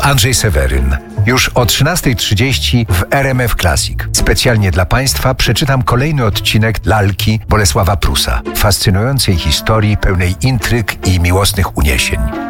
Andrzej Seweryn. Już o 13:30 w RMF Classic. Specjalnie dla Państwa przeczytam kolejny odcinek Lalki Bolesława Prusa. Fascynującej historii pełnej intryg i miłosnych uniesień.